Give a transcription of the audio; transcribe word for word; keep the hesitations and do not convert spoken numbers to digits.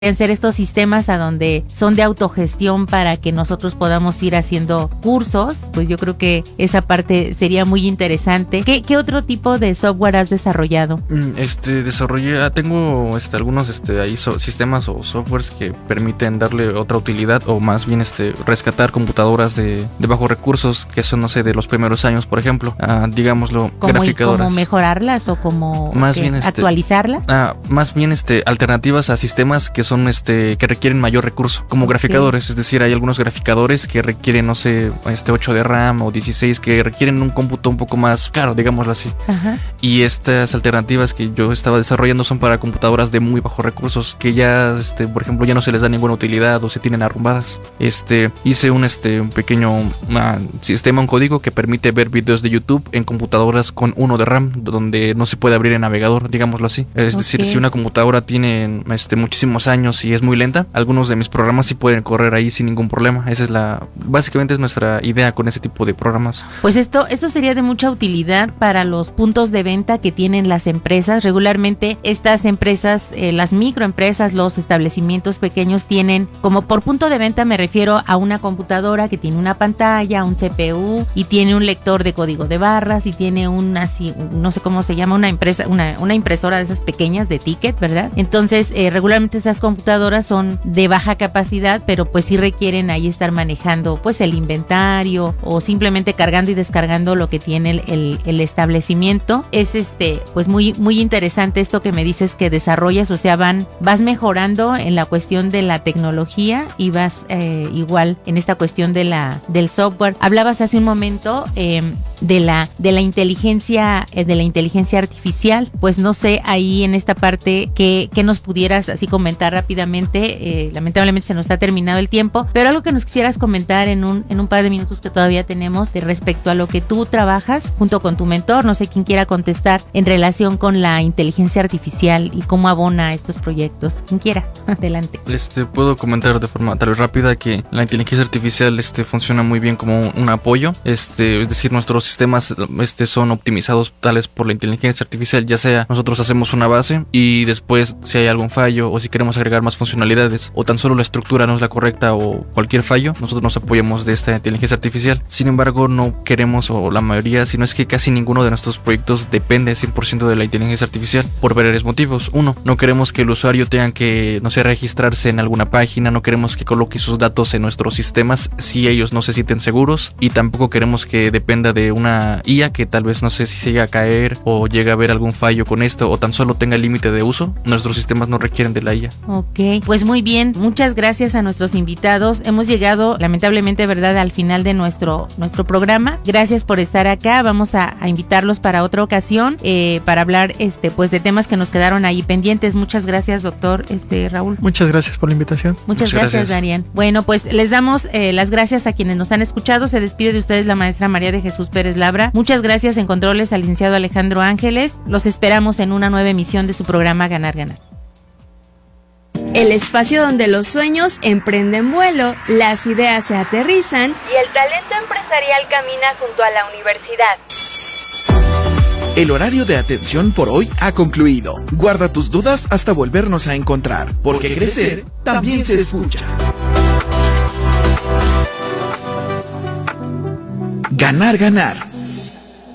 ser estos sistemas a donde son de autogestión para que nosotros podamos ir haciendo cursos, pues yo creo que esa parte sería muy interesante. ¿Qué, qué otro tipo de software has desarrollado? Este, desarrollé, tengo este, algunos este, ahí so, sistemas o softwares que permiten darle otra utilidad o más bien este, rescatar computadoras de, de bajos recursos que son, no sé, de los primeros años, por ejemplo, ah, digámoslo, ¿Cómo, graficadoras. ¿Cómo mejorarlas o cómo más okay, bien, este, actualizarlas? Ah, más bien este, alternativas a sistemas que son este que requieren mayor recurso, como okay. graficadores, es decir, hay algunos graficadores que requieren, no sé, este ocho de RAM o dieciséis que requieren un cómputo un poco más caro, digámoslo así. Ajá. Y estas alternativas que yo estaba desarrollando son para computadoras de muy bajos recursos que ya, este, por ejemplo, ya no se les da ninguna utilidad o se tienen arrumbadas. Este, hice un este un pequeño uh, sistema, un código que permite ver videos de YouTube en computadoras con uno de RAM, donde no se puede abrir el navegador, digámoslo así. Es okay. decir, si una computadora tiene este muchísimos años y es muy lenta, algunos de mis programas sí pueden correr ahí sin ningún problema. Esa es la, básicamente es nuestra idea con ese tipo de programas. Pues esto, eso sería de mucha utilidad para los puntos de venta que tienen las empresas. Regularmente estas empresas, eh, las microempresas, los establecimientos pequeños tienen, como por punto de venta me refiero a una computadora que tiene una pantalla, un C P U y tiene un lector de código de barras y tiene una, así, no sé cómo se llama, una empresa, una, una impresora de esas pequeñas de ticket, ¿verdad? Entonces, eh, regularmente esas computadoras son de baja capacidad, pero pues sí requieren ahí estar manejando pues el inventario o simplemente cargando y descargando lo que tiene el, el, el establecimiento. Es este pues muy muy interesante esto que me dices que desarrollas, o sea, van vas mejorando en la cuestión de la tecnología y vas eh, igual en esta cuestión de la del software. Hablabas hace un momento eh, de la de la inteligencia eh, de la inteligencia artificial. Pues no sé ahí en esta parte que que nos pudieras así comentar rápidamente. Eh, lamentablemente se nos ha terminado el tiempo, pero algo que nos quisieras comentar en un, en un par de minutos que todavía tenemos de respecto a lo que tú trabajas junto con tu mentor, no sé quién quiera contestar en relación con la inteligencia artificial y cómo abona estos proyectos. Quien quiera, adelante. Este, puedo comentar de forma tal vez rápida que la inteligencia artificial este, funciona muy bien como un, un apoyo, este, es decir, nuestros sistemas este, son optimizados tales por la inteligencia artificial, ya sea nosotros hacemos una base y después si hay algún fallo o si queremos agregar más funcionalidades o tan solo la estructura no es la correcta o cualquier fallo, nosotros nos apoyamos de esta inteligencia artificial. Sin embargo, no queremos, o la mayoría, si no es que casi ninguno de nuestros proyectos depende cien por ciento de la inteligencia artificial por varios motivos. Uno, no queremos que el usuario tenga que, no sé, registrarse en alguna página, no queremos que coloque sus datos en nuestros sistemas si ellos no se sienten seguros, y tampoco queremos que dependa de una I A que tal vez, no sé, si se llega a caer o llega a haber algún fallo con esto o tan solo tenga límite de uso, nuestros sistemas no requieren de la I A. Ok, pues muy bien, muchas gracias a nuestros invitados. Hemos llegado lamentablemente, verdad, al final de nuestro, nuestro programa. Gracias por estar acá. Vamos a, a invitarlos para otra ocasión eh, para hablar este pues de temas que nos quedaron ahí pendientes. Muchas gracias, doctor este Raúl. Muchas gracias por la invitación. Muchas, Muchas gracias, gracias, Darian. Bueno, pues les damos eh, las gracias a quienes nos han escuchado. Se despide de ustedes la maestra María de Jesús Pérez Labra. Muchas gracias en controles al licenciado Alejandro Ángeles. Los esperamos en una nueva emisión de su programa Ganar Ganar. El espacio donde los sueños emprenden vuelo, las ideas se aterrizan y el talento empresarial camina junto a la universidad. El horario de atención por hoy ha concluido. Guarda tus dudas hasta volvernos a encontrar, porque crecer también se escucha. Ganar, ganar.